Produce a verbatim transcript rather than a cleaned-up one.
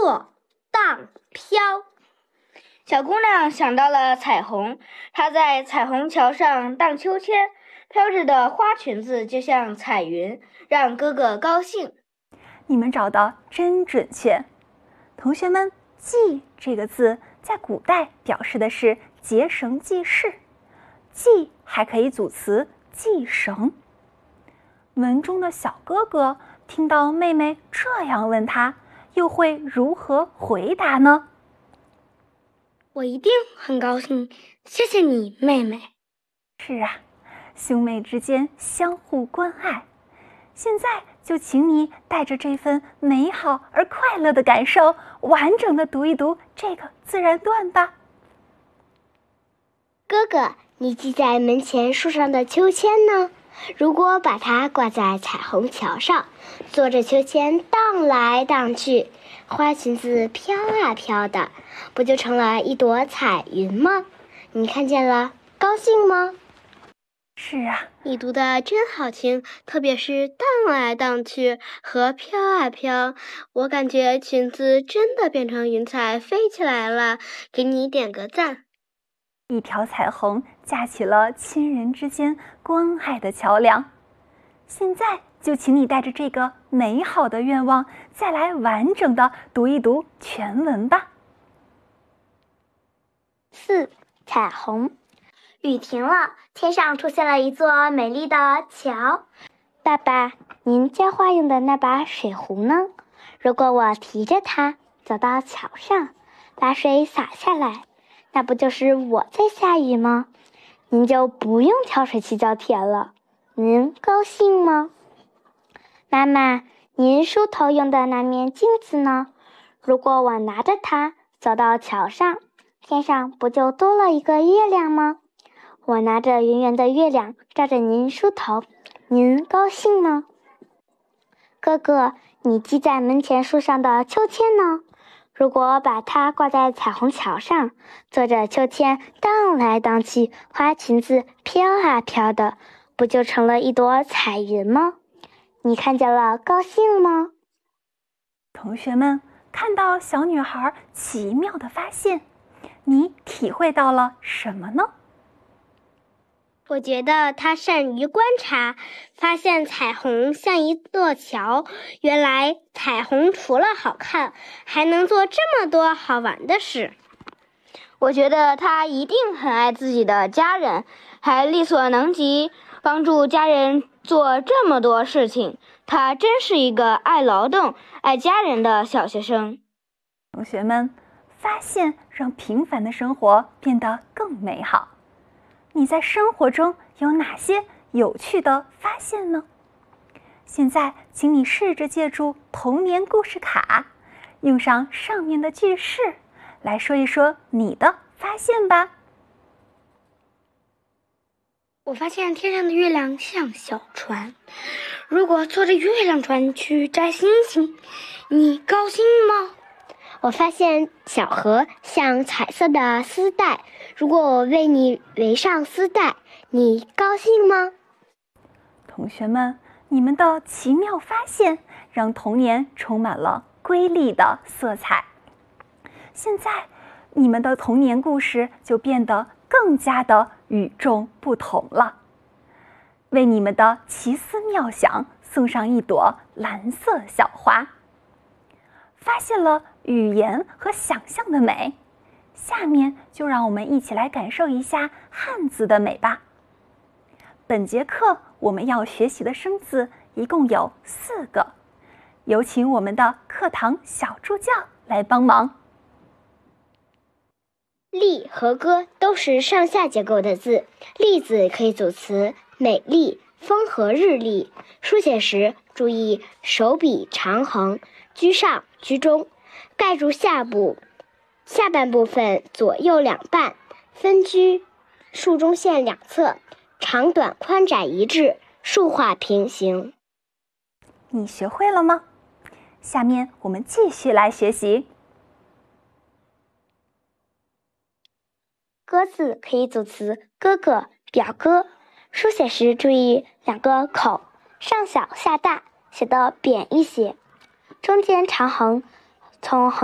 落、荡、飘。小姑娘想到了彩虹，她在彩虹桥上荡秋千，飘着的花裙子就像彩云，让哥哥高兴。 你们找得真准确。同学们，系这个字在古代表示的是结绳记事，系还可以组词系绳。文中的小哥哥听到妹妹这样问他，又会如何回答呢？ 我一定很高兴，谢谢你，妹妹。 是啊，兄妹之间相互关爱。现在就请你带着这份美好而快乐的感受，完整的读一读这个自然段吧。 哥哥，你系在门前树上的秋千呢？如果把它挂在彩虹桥上，坐着秋千荡来荡去，花裙子飘啊飘的，不就成了一朵彩云吗？你看见了，高兴吗？ 是啊， 你读的真好听，特别是荡来荡去和飘啊飘，我感觉裙子真的变成云彩飞起来了，给你点个赞。 一条彩虹架起了亲人之间关爱的桥梁。现在就请你带着这个美好的愿望，再来完整的读一读全文吧。 四、彩虹。雨停了，天上出现了一座美丽的桥。爸爸，您浇花用的那把水壶呢？如果我提着它走到桥上，把水洒下来，那不就是我在下雨吗？您就不用挑水去浇田了，您高兴吗？妈妈，您梳头用的那面镜子呢？如果我拿着它走到桥上，天上不就多了一个月亮吗？我拿着圆圆的月亮照着您梳头，您高兴吗？哥哥，你系在门前树上的秋千呢？如果把它挂在彩虹桥上，坐着秋千荡来荡去，花裙子飘啊飘的，不就成了一朵彩云吗？你看见了，高兴吗？ 同学们，看到小女孩奇妙的发现，你体会到了什么呢？ 我觉得他善于观察，发现彩虹像一座桥，原来彩虹除了好看，还能做这么多好玩的事。我觉得他一定很爱自己的家人，还力所能及帮助家人做这么多事情。他真是一个爱劳动、爱家人的小学生。 同学们，发现让平凡的生活变得更美好。你在生活中有哪些有趣的发现呢？现在请你试着借助童年故事卡，用上上面的句式来说一说你的发现吧。 我发现天上的月亮像小船，如果坐着月亮船去摘星星，你高兴吗？ 我发现小河像彩色的丝带，如果我为你围上丝带，你高兴吗？ 同学们，你们的奇妙发现让童年充满了瑰丽的色彩。现在，你们的童年故事就变得更加的与众不同了。为你们的奇思妙想送上一朵蓝色小花。发现了语言和想象的美，下面就让我们一起来感受一下汉字的美吧。本节课我们要学习的生字一共有四个，有请我们的课堂小助教来帮忙。 丽和歌都是上下结构的字，丽字可以组词美丽、风和日丽，书写时注意手笔长横，居上居中，盖住下部，下半部分左右两半，分居竖中线两侧，长短宽窄一致，竖画平行。 你学会了吗？下面我们继续来学习。 歌字可以组词哥哥、表哥，书写时注意两个口上小下大，写得扁一些，中间长横，从横